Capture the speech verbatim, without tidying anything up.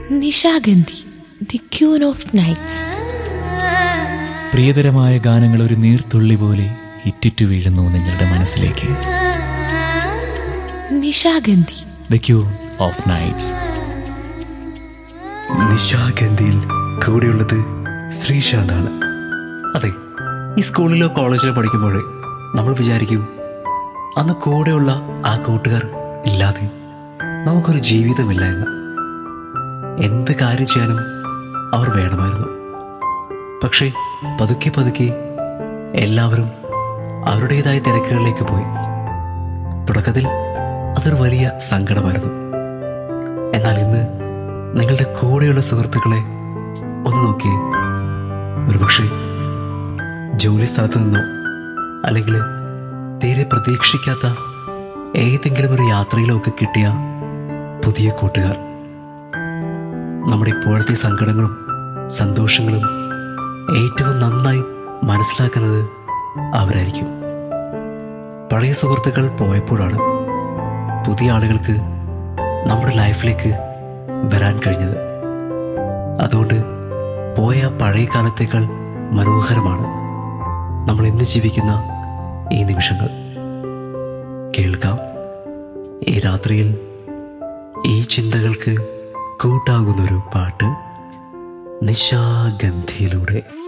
Nishagandhi, the queen of nights. പ്രിയതരമായ ഗാനങ്ങൾ ഒരു നീർത്തുള്ളി പോലെ ഇറ്റിറ്റു വീഴുന്നു നിങ്ങളുടെ മനസ്സിലേക്ക്. Nishagandhi, the queen of nights. നിശാഗന്ധിയിൽ കൂടെയുള്ളത് ശ്രീശാന്താണ്. അതെ, ഈ സ്കൂളിലോ കോളേജിലോ പഠിക്കുമ്പോൾ നമ്മൾ വിചാരിക്കും അന്ന് കൂടെയുള്ള ആ കൂട്ടുകാർ ഇല്ലാതെ നമുക്കൊരു ജീവിതമില്ല എന്ന്. എന്ത് കാര്യം ചെയ്യാനും അവർ വേണമായിരുന്നു. പക്ഷേ പതുക്കെ പതുക്കെ എല്ലാവരും അവരുടേതായ തിരക്കുകളിലേക്ക് പോയി. തുടക്കത്തിൽ അതൊരു വലിയ സങ്കടമായിരുന്നു. എന്നാൽ ഇന്ന് നിങ്ങളുടെ കൂടെയുള്ള സുഹൃത്തുക്കളെ ഒന്ന് നോക്കിയേ. ഒരുപക്ഷെ ജോലി സ്ഥലത്ത് നിന്നോ അല്ലെങ്കിൽ തീരെ പ്രതീക്ഷിക്കാത്ത ഏതെങ്കിലും ഒരു യാത്രയിലോ ഒക്കെ കിട്ടിയ പുതിയ കൂട്ടുകാർ. നമ്മുടെ ഇപ്പോഴത്തെ സങ്കടങ്ങളും സന്തോഷങ്ങളും ഏറ്റവും നന്നായി മനസ്സിലാക്കുന്നത് അവരായിരിക്കും. പഴയ സുഹൃത്തുക്കൾ പോയപ്പോഴാണ് പുതിയ ആളുകൾക്ക് നമ്മുടെ ലൈഫിലേക്ക് വരാൻ കഴിഞ്ഞത്. അതുകൊണ്ട് പോയ പഴയ കാലത്തേക്കാൾ മനോഹരമാണ് നമ്മൾ ഇന്ന് ജീവിക്കുന്ന ഈ നിമിഷങ്ങൾ. കേൾക്കാം ഈ രാത്രിയിൽ ഈ ചിന്തകൾക്ക് കൂട്ടാകുന്നൊരു പാട്ട് നിശാഗന്ധിയിലൂടെ.